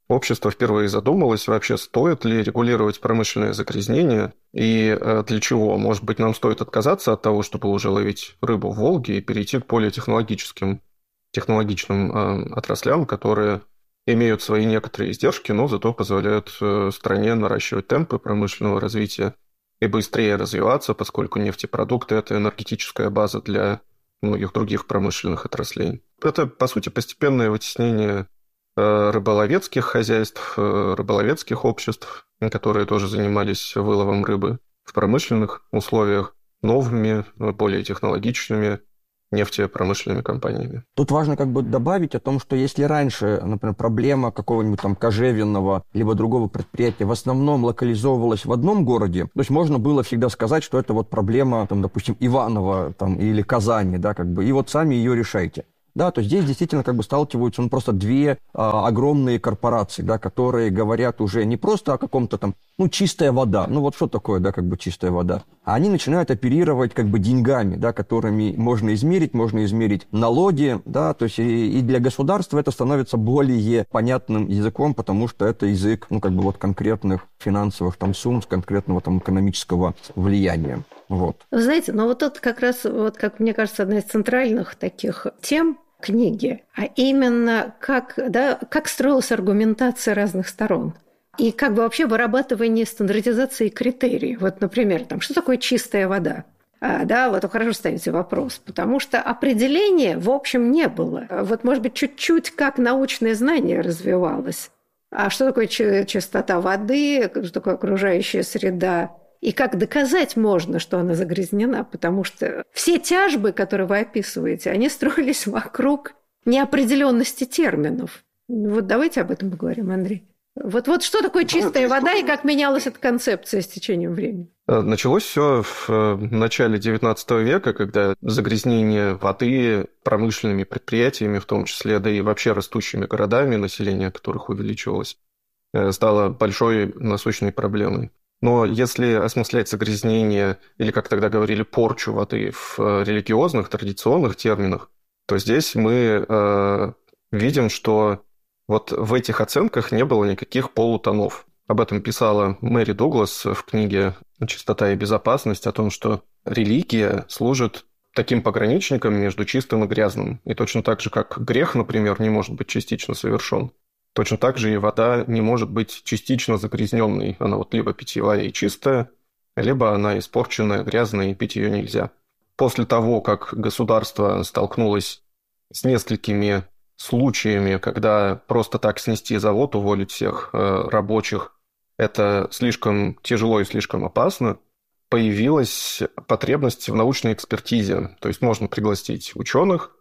общество впервые задумалось, вообще стоит ли регулировать промышленное загрязнение и для чего. Может быть, нам стоит отказаться от того, чтобы уже ловить рыбу в Волге, и перейти к более технологическим, технологичным э, отраслям, которые имеют свои некоторые издержки, но зато позволяют э, стране наращивать темпы промышленного развития и быстрее развиваться, поскольку нефтепродукты – это энергетическая база для многих других промышленных отраслей. Это, по сути, постепенное вытеснение рыболовецких хозяйств, рыболовецких обществ, которые тоже занимались выловом рыбы в промышленных условиях, новыми, более технологичными нефтепромышленными компаниями. Тут важно как бы добавить о том, что если раньше, например, проблема какого-нибудь там кожевенного либо другого предприятия в основном локализовывалась в одном городе, то есть можно было всегда сказать, что это вот проблема, там, допустим, Иваново там, или Казани, да, как бы, и вот сами ее решайте. Да, то здесь действительно как бы сталкиваются ну, просто две а, огромные корпорации, да, которые говорят уже не просто о каком-то там, ну, чистая вода, ну, вот что такое, да, как бы чистая вода, а они начинают оперировать как бы деньгами, да, которыми можно измерить, можно измерить налоги, да, то есть и, и для государства это становится более понятным языком, потому что это язык, ну, как бы вот конкретных финансовых там сумм, конкретного там экономического влияния. Вот. Вы знаете, но вот это как раз, вот, как мне кажется, одна из центральных таких тем книги, а именно как, да, как строилась аргументация разных сторон. И как бы вообще вырабатывание стандартизации критерий. Вот, например, там, что такое чистая вода? А, да, вот хорошо ставите вопрос, потому что определения, в общем, не было. Вот, может быть, чуть-чуть как научное знание развивалось. А что такое чистота воды, что такое окружающая среда? И как доказать можно, что она загрязнена? Потому что все тяжбы, которые вы описываете, они строились вокруг неопределенности терминов. Вот давайте об этом поговорим, Андрей. Вот, вот что такое чистая вода и как менялась эта концепция с течением времени? Началось все в начале девятнадцатого века, когда загрязнение воды промышленными предприятиями, в том числе, да и вообще растущими городами, население которых увеличивалось, стало большой насущной проблемой. Но если осмыслять загрязнение, или, как тогда говорили, порчу воды в религиозных, традиционных терминах, то здесь мы э, видим, что вот в этих оценках не было никаких полутонов. Об этом писала Мэри Дуглас в книге «Чистота и безопасность», о том, что религия служит таким пограничником между чистым и грязным. И точно так же, как грех, например, не может быть частично совершен, точно так же и вода не может быть частично загрязненной. Она вот либо питьевая и чистая, либо она испорченная, грязная, и пить ее нельзя. После того, как государство столкнулось с несколькими случаями, когда просто так снести завод, уволить всех э, рабочих, это слишком тяжело и слишком опасно, появилась потребность в научной экспертизе. То есть можно пригласить ученых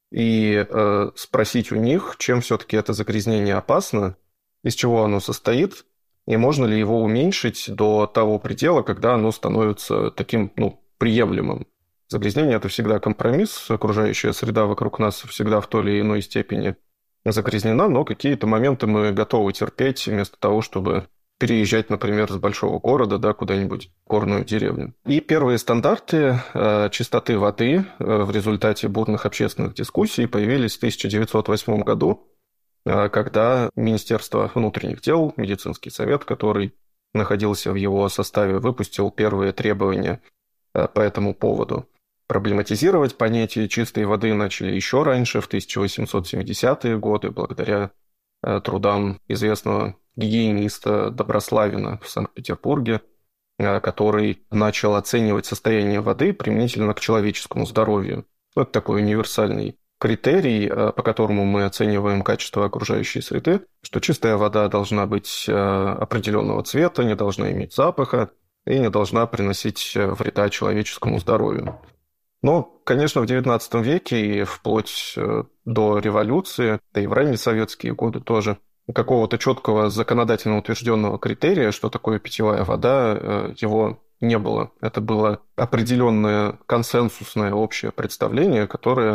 и э, спросить у них, чем все-таки это загрязнение опасно, из чего оно состоит, и можно ли его уменьшить до того предела, когда оно становится таким, ну, приемлемым. Загрязнение – это всегда компромисс, окружающая среда вокруг нас всегда в той или иной степени загрязнена, но какие-то моменты мы готовы терпеть вместо того, чтобы переезжать, например, с большого города, да, куда-нибудь в горную деревню. И первые стандарты э, чистоты воды э, в результате бурных общественных дискуссий появились в тысяча девятьсот восьмом году, э, когда Министерство внутренних дел, медицинский совет, который находился в его составе, выпустил первые требования э, по этому поводу. Проблематизировать понятие чистой воды начали еще раньше, в тысяча восемьсот семидесятые годы, благодаря э, трудам известного гигиениста Доброславина в Санкт-Петербурге, который начал оценивать состояние воды применительно к человеческому здоровью. Это такой универсальный критерий, по которому мы оцениваем качество окружающей среды, что чистая вода должна быть определенного цвета, не должна иметь запаха и не должна приносить вреда человеческому здоровью. Но, конечно, в девятнадцатом веке и вплоть до революции, да и в ранние советские годы тоже, какого-то четкого законодательно утвержденного критерия, что такое питьевая вода, его не было. Это было определенное консенсусное общее представление, которое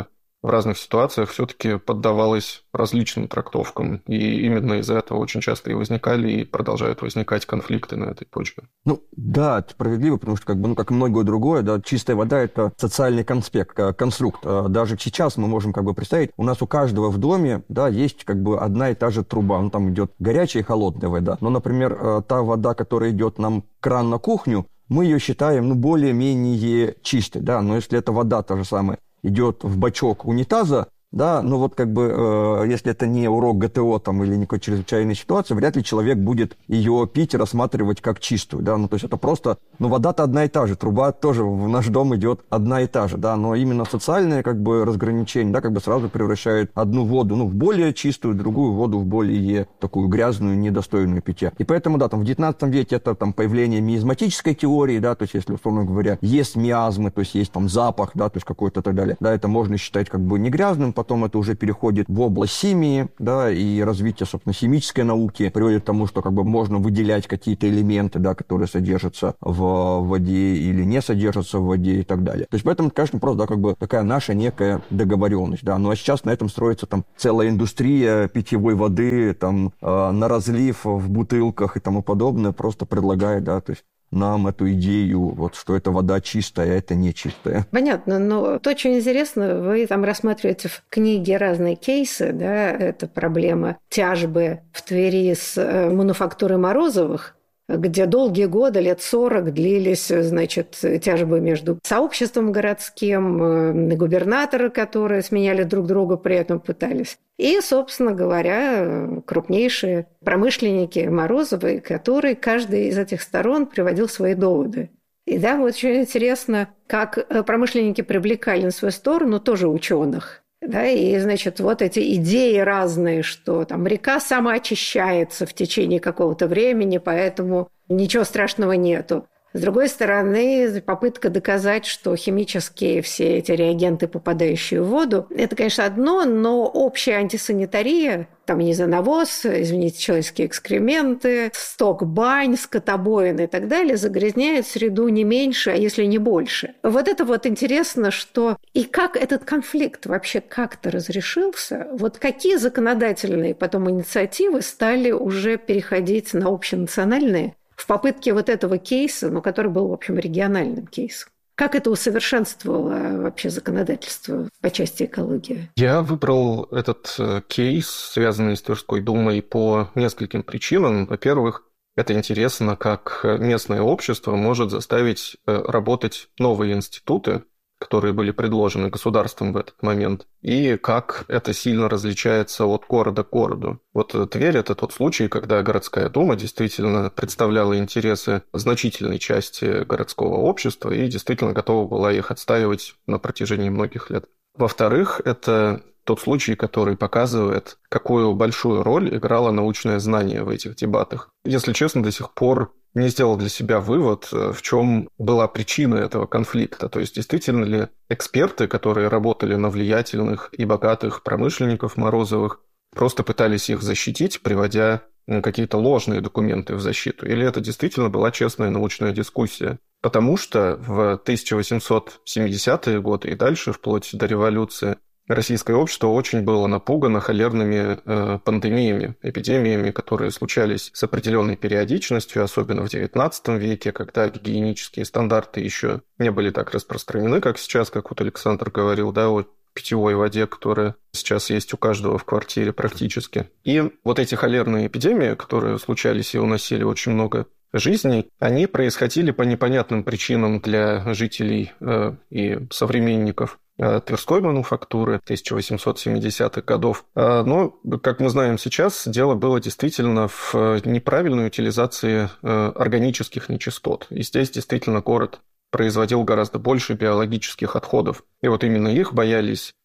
в разных ситуациях все-таки поддавалась различным трактовкам. И именно из-за этого очень часто и возникали, и продолжают возникать конфликты на этой почве. Ну, да, это справедливо, потому что, как бы, ну, как и многое другое, да, чистая вода – это социальный конспект, конструкт. Даже сейчас мы можем, как бы, представить, у нас у каждого в доме, да, есть, как бы, одна и та же труба. Ну, там идет горячая и холодная вода. Но, например, та вода, которая идет нам кран на кухню, мы ее считаем, ну, более-менее чистой, да. Но если эта вода та же самая идет в бачок унитаза, да, ну вот как бы, э, если это не урок ГТО там, или никакой чрезвычайной ситуации, вряд ли человек будет ее пить и рассматривать как чистую, да, ну то есть это просто, ну вода-то одна и та же, труба тоже в наш дом идет одна и та же, да, но именно социальное как бы разграничение, да, как бы сразу превращает одну воду, ну, в более чистую, другую воду в более такую грязную, недостойную питья. И поэтому, да, там в девятнадцатом веке это там появление миазматической теории, да, то есть если, условно говоря, есть миазмы, то есть есть там запах, да, то есть какой-то и так далее, да, это можно считать как бы не грязным, потом это уже переходит в область химии, да, и развитие, собственно, химической науки приводит к тому, что как бы можно выделять какие-то элементы, да, которые содержатся в воде или не содержатся в воде и так далее. То есть поэтому, конечно, просто, да, как бы такая наша некая договоренность, да, ну а сейчас на этом строится там целая индустрия питьевой воды, там, э, на разлив в бутылках и тому подобное, просто предлагает, да, то есть нам эту идею, вот, что эта вода чистая, а это не чистая. Понятно, но то, что интересно, вы там рассматриваете в книге разные кейсы, да, это проблема тяжбы в Твери с мануфактурой Морозовых, где долгие годы, лет сорок, длились, значит, тяжбы между сообществом городским, губернаторы, которые сменяли друг друга, при этом пытались. И, собственно говоря, крупнейшие промышленники Морозовы, которые каждый из этих сторон приводил свои доводы. И да, вот очень интересно, как промышленники привлекали на свою сторону тоже ученых. Да, и, значит, вот эти идеи разные, что там река самоочищается в течение какого-то времени, поэтому ничего страшного нету. С другой стороны, попытка доказать, что химические все эти реагенты, попадающие в воду, это, конечно, одно, но общая антисанитария, там, не знаю, навоз, извините, человеческие экскременты, сток бань, скотобоин и так далее, загрязняет среду не меньше, а если не больше. Вот это вот интересно, что и как этот конфликт вообще как-то разрешился, вот какие законодательные потом инициативы стали уже переходить на общенациональные, в попытке вот этого кейса, ну, который был, в общем, региональным кейсом. Как это усовершенствовало вообще законодательство по части экологии? Я выбрал этот кейс, связанный с Тверской думой, по нескольким причинам. Во-первых, это интересно, как местное общество может заставить работать новые институты, которые были предложены государством в этот момент, и как это сильно различается от города к городу. Вот Тверь – это тот случай, когда городская дума действительно представляла интересы значительной части городского общества и действительно готова была их отстаивать на протяжении многих лет. Во-вторых, это тот случай, который показывает, какую большую роль играло научное знание в этих дебатах. Если честно, до сих пор не сделал для себя вывод, в чем была причина этого конфликта. То есть, действительно ли эксперты, которые работали на влиятельных и богатых промышленников Морозовых, просто пытались их защитить, приводя какие-то ложные документы в защиту? Или это действительно была честная научная дискуссия? Потому что в тысяча восемьсот семидесятые годы и дальше, вплоть до революции, российское общество очень было напугано холерными э, пандемиями, эпидемиями, которые случались с определенной периодичностью, особенно в девятнадцатом веке, когда гигиенические стандарты еще не были так распространены, как сейчас, как вот Александр говорил, да, о питьевой воде, которая сейчас есть у каждого в квартире практически. И вот эти холерные эпидемии, которые случались и уносили очень много жизней, они происходили по непонятным причинам для жителей э, и современников Тверской мануфактуры тысяча восемьсот семидесятых годов. Но, как мы знаем сейчас, дело было действительно в неправильной утилизации органических нечистот. И здесь действительно город производил гораздо больше биологических отходов. И вот именно их боялись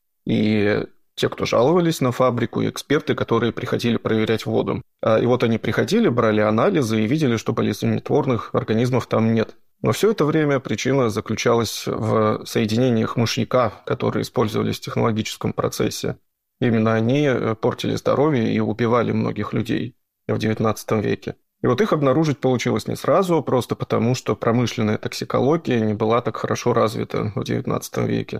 и те, кто жаловались на фабрику, и эксперты, которые приходили проверять воду. И вот они приходили, брали анализы и видели, что болезнетворных организмов там нет. Но все это время причина заключалась в соединениях мышьяка, которые использовались в технологическом процессе. Именно они портили здоровье и убивали многих людей в девятнадцатом веке. И вот их обнаружить получилось не сразу, просто потому что промышленная токсикология не была так хорошо развита в девятнадцатом веке.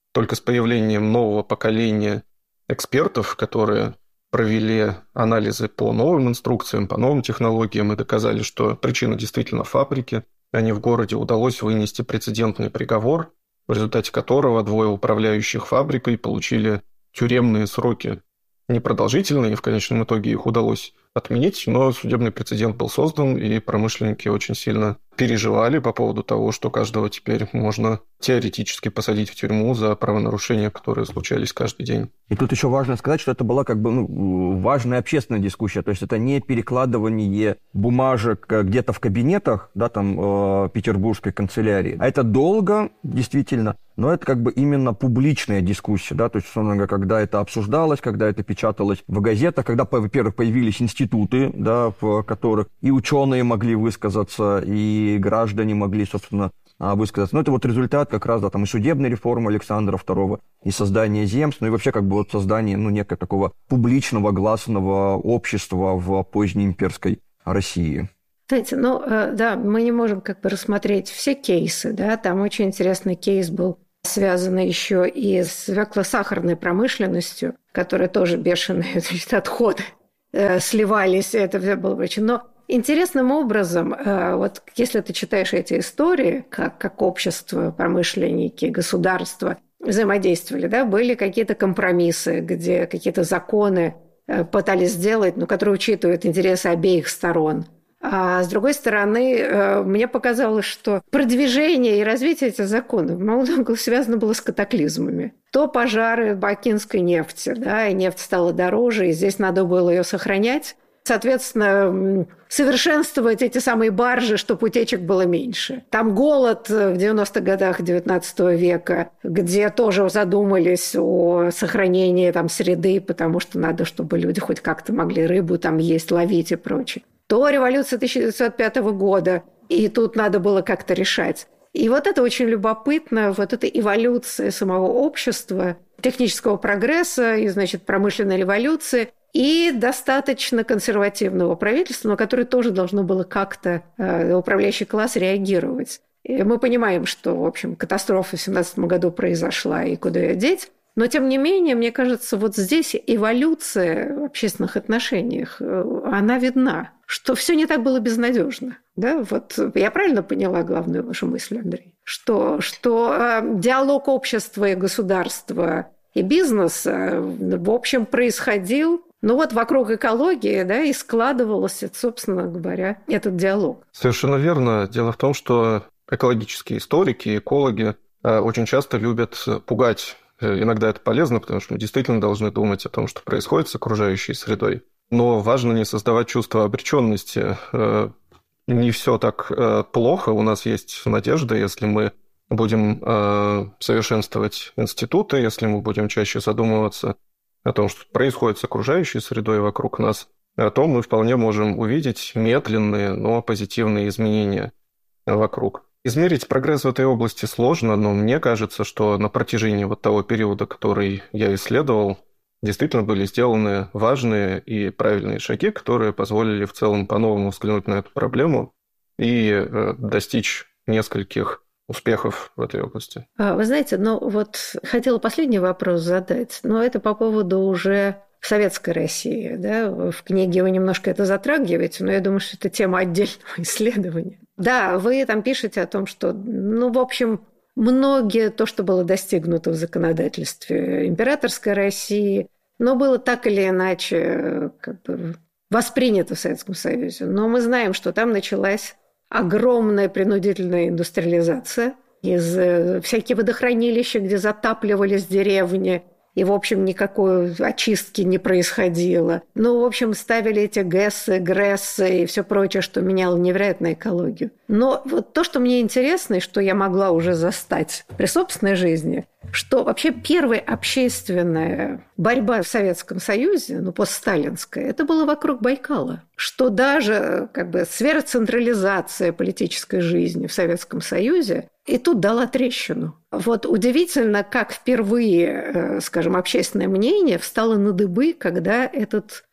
только с появлением нового поколения экспертов, которые провели анализы по новым инструкциям, по новым технологиям и доказали, что причина действительно в фабрике, а не в городе, удалось вынести прецедентный приговор, в результате которого двое управляющих фабрикой получили тюремные сроки. Непродолжительные, в конечном итоге их удалось отменить, но судебный прецедент был создан, и промышленники очень сильно переживали по поводу того, что каждого теперь можно теоретически посадить в тюрьму за правонарушения, которые случались каждый день. И тут еще важно сказать, что это была как бы ну, важная общественная дискуссия, то есть это не перекладывание бумажек где-то в кабинетах, да, там, э, петербургской канцелярии, а это долго, действительно, но это как бы именно публичная дискуссия, да, то есть, условно говоря, когда это обсуждалось, когда это печаталось в газетах, когда, во-первых, появились институты, да, в которых и ученые могли высказаться, и граждане могли, собственно, высказаться. Но это вот результат как раз, да, там и судебной реформы Александра второго, и создания земств, ну и вообще как бы вот создание, ну, некого такого публичного, гласного общества в поздней имперской России. Знаете, ну, да, мы не можем как бы рассмотреть все кейсы, да, там очень интересный кейс был, связанный еще и с свекло-сахарной промышленностью, которая тоже бешеные, значит, отходы э, сливались, это все было очень... Но интересным образом, э, вот если ты читаешь эти истории, как, как общество, промышленники, государство взаимодействовали, да, были какие-то компромиссы, где какие-то законы э, пытались сделать, но которые учитывают интересы обеих сторон. А с другой стороны, мне показалось, что продвижение и развитие этих законов много связано было с катаклизмами. То пожары бакинской нефти, да, и нефть стала дороже, и здесь надо было ее сохранять. Соответственно, совершенствовать эти самые баржи, чтобы утечек было меньше. Там голод в девяностых годах девятнадцатого века, где тоже задумались о сохранении там среды, потому что надо, чтобы люди хоть как-то могли рыбу там есть, ловить и прочее. То революция тысяча девятьсот пятого года, и тут надо было как-то решать. И вот это очень любопытно, вот эта эволюция самого общества, технического прогресса и, значит, промышленной революции, и достаточно консервативного правительства, на которое тоже должно было как-то э, управляющий класс реагировать. И мы понимаем, что, в общем, катастрофа в семнадцатом году произошла, и куда ее деть. Но, тем не менее, мне кажется, вот здесь эволюция в общественных отношениях, она видна, что все не так было безнадежно. Да? Вот я правильно поняла главную вашу мысль, Андрей? Что, что э, диалог общества и государства и бизнеса, в общем, происходил, ну вот вокруг экологии, да, и складывался, собственно говоря, этот диалог. Совершенно верно. Дело в том, что экологические историки, экологи э, очень часто любят пугать. Иногда это полезно, потому что мы действительно должны думать о том, что происходит с окружающей средой. Но важно не создавать чувство обреченности. Не все так плохо, у нас есть надежда, если мы будем совершенствовать институты, если мы будем чаще задумываться о том, что происходит с окружающей средой вокруг нас, то мы вполне можем увидеть медленные, но позитивные изменения вокруг. Измерить прогресс в этой области сложно, но мне кажется, что на протяжении вот того периода, который я исследовал, действительно были сделаны важные и правильные шаги, которые позволили в целом по-новому взглянуть на эту проблему и достичь нескольких успехов в этой области. Вы знаете, ну вот хотела последний вопрос задать, но это по поводу уже советской России. Да? В книге вы немножко это затрагиваете, но я думаю, что это тема отдельного исследования. Да, вы там пишете о том, что, ну, в общем, многие, то, что было достигнуто в законодательстве императорской России, но было так или иначе как бы воспринято в Советском Союзе. Но мы знаем, что там началась огромная принудительная индустриализация из всяких водохранилищ, где затапливались деревни, и, в общем, никакой очистки не происходило. Ну, в общем, ставили эти ГЭСы, ГРЭСы и все прочее, что меняло невероятно экологию. Но вот то, что мне интересно, и что я могла уже застать при собственной жизни, что вообще первая общественная борьба в Советском Союзе, ну, постсталинская, это было вокруг Байкала. Что даже как бы сфера централизации политической жизни в Советском Союзе и тут дала трещину. Вот удивительно, как впервые, скажем, общественное мнение встало на дыбы, когда этот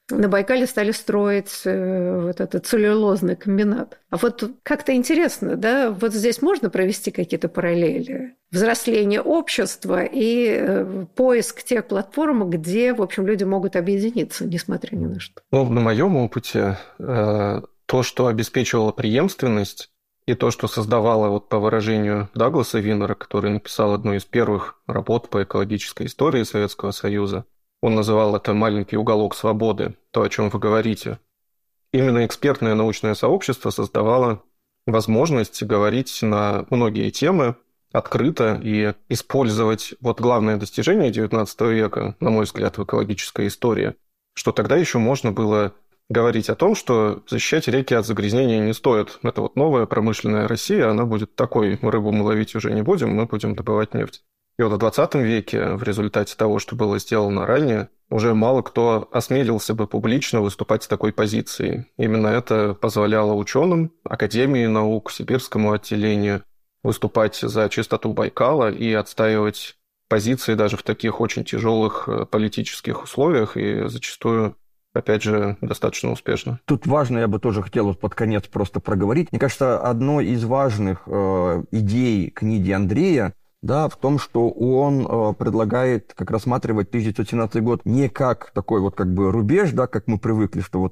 на Байкале стали строить вот этот целлюлозный комбинат. А вот как-то интересно, да, вот здесь можно провести какие-то параллели? Взросление общества и поиск тех платформ, где, в общем, люди могут объединиться, несмотря ни на что. Ну, на моем опыте то, что обеспечивало преемственность, и то, что создавало, вот по выражению Дагласа Винера, который написал одну из первых работ по экологической истории Советского Союза, он называл это «маленький уголок свободы», то, о чем вы говорите. Именно экспертное научное сообщество создавало возможность говорить на многие темы открыто и использовать вот главное достижение девятнадцатого века, на мой взгляд, в экологической истории, что тогда еще можно было говорить о том, что защищать реки от загрязнения не стоит. Это вот новая промышленная Россия, она будет такой, рыбу мы ловить уже не будем, мы будем добывать нефть. И вот в двадцатом веке, в результате того, что было сделано ранее, уже мало кто осмелился бы публично выступать с такой позицией. Именно это позволяло ученым, Академии наук, Сибирскому отделению выступать за чистоту Байкала и отстаивать позиции даже в таких очень тяжелых политических условиях и зачастую, опять же, достаточно успешно. Тут важно, я бы тоже хотел вот под конец просто проговорить. Мне кажется, одной из важных э, идей книги Андрея, да, в том, что он э, предлагает как рассматривать тысяча девятьсот семнадцатый год не как такой вот как бы рубеж, да, как мы привыкли, что вот